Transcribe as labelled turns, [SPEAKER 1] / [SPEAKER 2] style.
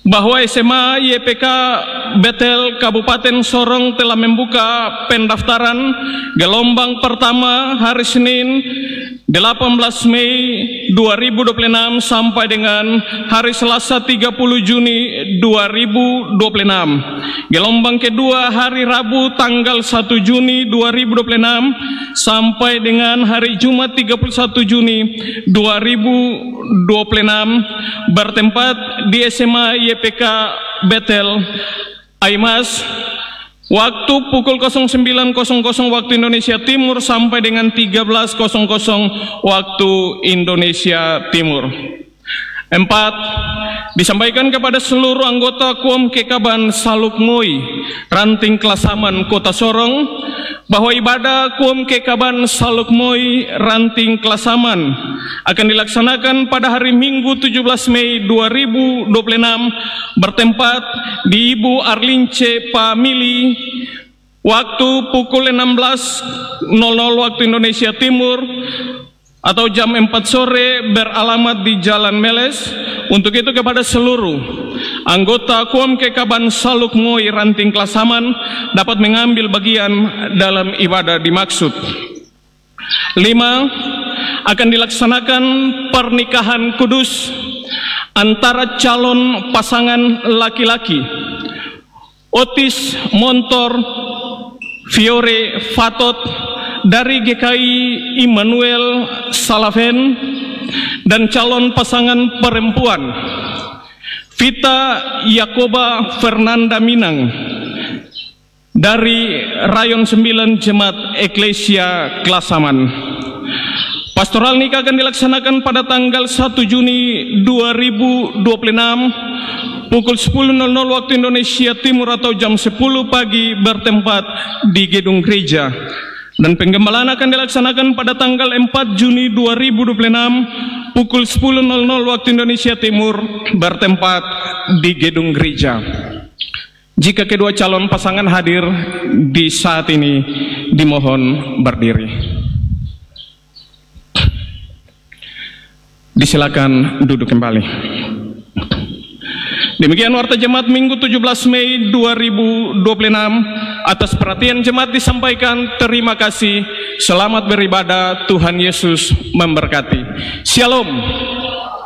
[SPEAKER 1] bahwa SMA YPK Betel Kabupaten Sorong telah membuka pendaftaran gelombang pertama hari Senin 18 Mei 2026 sampai dengan hari Selasa 30 Juni 2026. Gelombang kedua hari Rabu tanggal 1 Juni 2026 sampai dengan hari Jumat 31 Juni 2026 bertempat di SMA YPK Betel Aimas, waktu pukul 09.00 waktu Indonesia Timur sampai dengan 13.00 waktu Indonesia Timur. 4. Disampaikan kepada seluruh anggota KUOM Kekaban Salukmoi, Ranting Klasaman, Kota Sorong, bahwa ibadah KUOM Kekaban Salukmoi, Ranting Klasaman akan dilaksanakan pada hari Minggu 17 Mei 2026 bertempat di Ibu Arlince Pamili, waktu pukul 16.00 waktu Indonesia Timur atau jam 4 sore, beralamat di Jalan Meles. Untuk itu kepada seluruh anggota KUOM Kekaban Salukmoi, Ranting Klasaman dapat mengambil bagian dalam ibadah dimaksud. 5. Akan dilaksanakan pernikahan kudus antara calon pasangan laki-laki Otis Montor Fiore Fatot dari GKI Immanuel Salaven dan calon pasangan perempuan Vita Yakoba Fernanda Minang dari Rayon 9 Jemaat Eklesia Klasaman. Pastoral nikah akan dilaksanakan pada tanggal 1 Juni 2026 pukul 10.00 waktu Indonesia Timur atau jam 10 pagi bertempat di gedung gereja. Dan penggembalaan akan dilaksanakan pada tanggal 4 Juni 2026 pukul 10.00 waktu Indonesia Timur bertempat di gedung gereja. Jika kedua calon pasangan hadir di saat ini, dimohon berdiri. Disilakan duduk kembali. Demikian warta jemaat Minggu 17 Mei 2026. Atas perhatian jemaat disampaikan terima kasih. Selamat beribadah, Tuhan Yesus memberkati. Shalom.